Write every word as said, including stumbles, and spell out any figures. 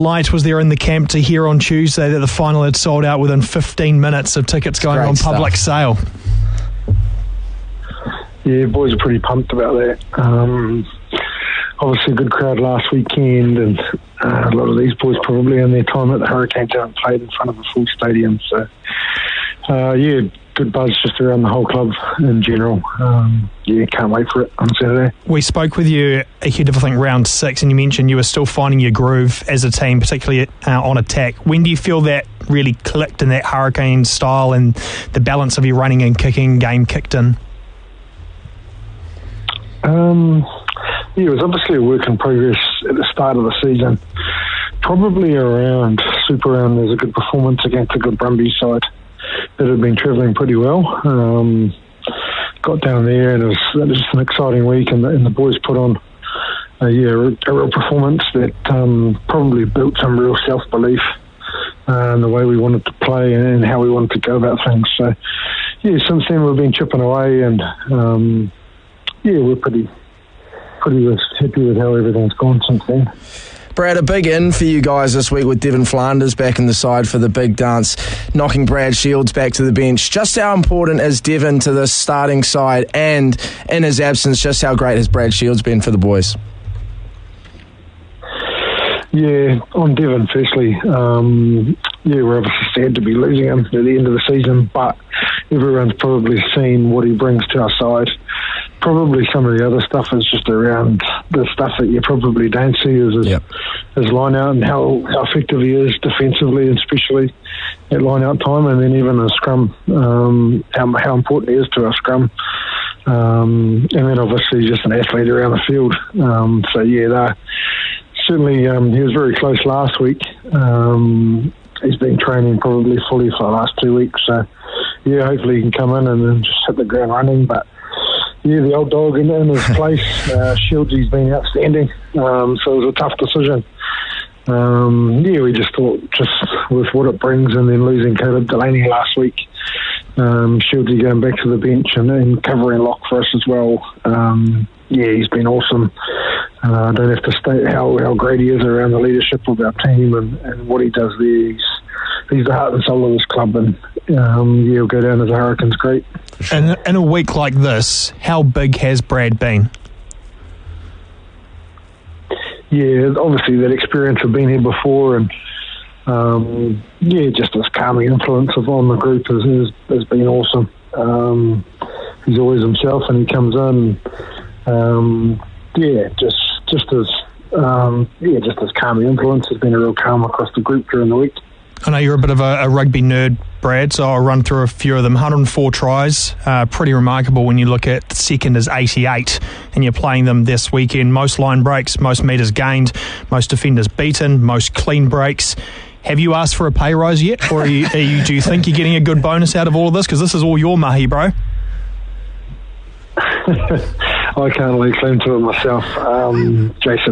light was there in the camp to hear on Tuesday that the final had sold out within fifteen minutes of tickets going Great on public stuff. sale? Yeah, boys are pretty pumped about that. Um, obviously a good crowd last weekend, and uh, a lot of these boys probably in their time at the Hurricanes haven't played in front of a full stadium. So, uh, yeah, good buzz just around the whole club in general. Um, yeah, can't wait for it on Saturday. We spoke with you ahead of, I think, round six, and you mentioned you were still finding your groove as a team, particularly uh, on attack. When do you feel that really clicked in that Hurricane style and the balance of your running and kicking game kicked in? Um, yeah, it was obviously a work in progress at the start of the season. Probably around Super Round, there's a good performance against a good Brumbies side that had been travelling pretty well. Um, got down there, and it was, it was just an exciting week, and the, and the boys put on a, yeah, a real performance that um, probably built some real self-belief uh, in the way we wanted to play and how we wanted to go about things. So, yeah, since then we've been chipping away, and um, yeah, we're pretty pretty happy with how everything's gone since then. Brad, a big in for you guys this week with Devon Flanders back in the side for the big dance, knocking Brad Shields back to the bench. Just how important is Devon to this starting side, and in his absence, just how great has Brad Shields been for the boys? Yeah, on Devon, firstly, um, yeah, we're obviously sad to be losing him at the end of the season, but everyone's probably seen what he brings to our side. Probably some of the other stuff is just around the stuff that you probably don't see is his, yep. his line out and how, how effective he is defensively, and especially at line out time, and then even a scrum, um, how, how important he is to our scrum. Um, and then obviously just an athlete around the field. Um, so yeah, they're, certainly um, he was very close last week. Um, he's been training probably fully for the last two weeks. So yeah, hopefully he can come in and then just hit the ground running. But yeah, the old dog in, in his place. Uh, Shieldsy's been outstanding, um, so it was a tough decision. Um, yeah, we just thought, just with what it brings, and then losing Caleb Delaney last week, um, Shieldsy going back to the bench and, and covering lock for us as well. Um, yeah, he's been awesome. Uh, I don't have to state how, how great he is around the leadership of our team and, and what he does there. He's, he's the heart and soul of this club, and um, yeah, he'll go down as a Hurricanes great. Sure. And in a week like this, how big has Brad been? Yeah, obviously that experience of being here before, and um, yeah, just his calming influence of on the group has, has, has been awesome. Um, he's always himself, and he comes in. Um, yeah, just just as um, yeah, just his calming influence has been a real calm across the group during the week. I know you're a bit of a, a rugby nerd, Brad, so I'll run through a few of them. one hundred four tries, uh, pretty remarkable when you look at the second is eighty-eight, and you're playing them this weekend. Most line breaks, most metres gained, most defenders beaten, most clean breaks. Have you asked for a pay rise yet, or are you, are you, do you think you're getting a good bonus out of all of this? Because this is all your mahi, bro. I can't lay claim to it myself. Um, Jason